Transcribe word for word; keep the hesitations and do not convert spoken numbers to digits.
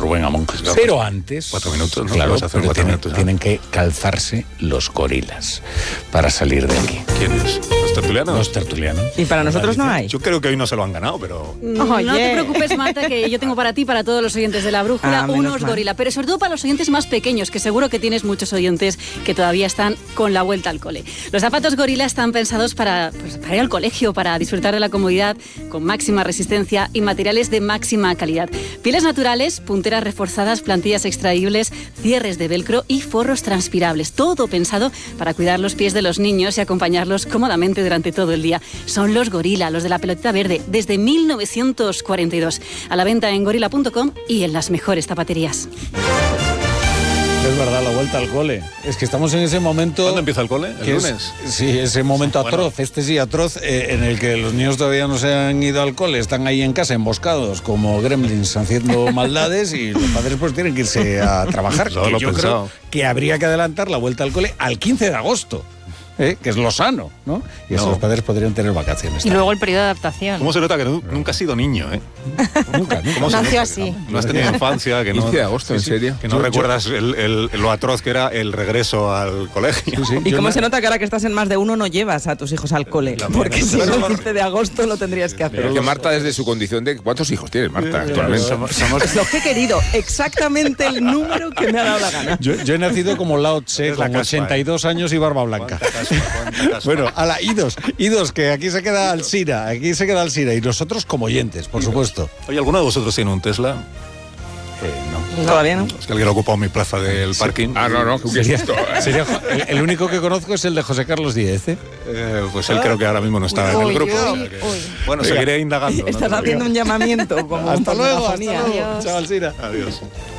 Rubén Amón. Claro, pero antes... Cuatro minutos, ¿no? Claro, hacer pero cuatro tienen, minutos, ¿no? tienen que calzarse los gorilas para salir de aquí. ¿Quiénes? ¿Los tertulianos? Los tertulianos. Y para nosotros no hay. Yo creo que hoy no se lo han ganado, pero... No, Oye. no te preocupes, Marta, que yo tengo para ti, para todos los oyentes de La Brújula, Ah, menos unos mal. gorila. Pero sobre todo para los oyentes más pequeños, que seguro que tienes muchos oyentes que todavía están con la vuelta al cole. Los zapatos gorila están pensados para, pues, para ir al colegio, para disfrutar de la comodidad con máxima resistencia y materiales de máxima calidad. Pieles naturales, punteras reforzadas, plantillas extraíbles, cierres de velcro y forros transpirables. Todo pensado para cuidar los pies de los niños y acompañarlos cómodamente durante todo el día. Son los gorila, los de la pelotita verde, desde mil novecientos cuarenta y dos. A la venta en gorila punto com y en las mejores zapaterías. Es verdad, la vuelta al cole. Es que estamos en ese momento... ¿Cuándo empieza el cole? ¿El que es- lunes? sí, ese momento Bueno. atroz, este sí atroz, eh, en el que los niños todavía no se han ido al cole, están ahí en casa emboscados como gremlins haciendo maldades y los padres pues tienen que irse a trabajar. Yo que lo he yo pensado. creo que habría que adelantar la vuelta al cole al quince de agosto, ¿eh? Que es lo sano, ¿no? Y así No. los padres podrían tener vacaciones. Y luego el periodo de adaptación. ¿Cómo se nota que nu- nunca has sido niño, eh? Nunca, nunca. ¿Cómo se Nació nota? así. No has tenido infancia, que no... quince de agosto, ¿en serio? Que no Yo- recuerdas el- el- lo atroz que era el regreso al colegio. Sí, sí, ¿Y yo cómo na- se nota que ahora que estás en más de uno no llevas a tus hijos al cole? La Porque mía, si no. no, el quince de agosto lo tendrías que hacer. Pero que Marta, desde su condición de... ¿Cuántos hijos tienes, Marta, actualmente? Somos- somos- Es lo que he querido, exactamente el número que me ha dado la gana. Yo, yo he nacido como Lao Tse, Es la con caspa, ochenta y dos años y barba blanca. Cuánta caspa, cuánta caspa. Bueno, a la idos, idos, que aquí se queda Alsina, aquí se queda Alsina y nosotros como oyentes, por supuesto. Oye, ¿alguno de vosotros tiene un Tesla? Eh, no. Todavía no. Es que alguien ha ocupado mi plaza del parking. Ah, no, no, que un Sería, susto. sería Jo- el, el único que conozco es el de José Carlos Díez, ¿eh? Eh, pues él creo que ahora mismo no está en el Uy, grupo. uy, o sea que- uy. Bueno, seguiré indagando. ¿no? Estás haciendo un llamamiento como Hasta por luego, hasta megafonía. luego. Adiós. Chao, Alsina. Adiós.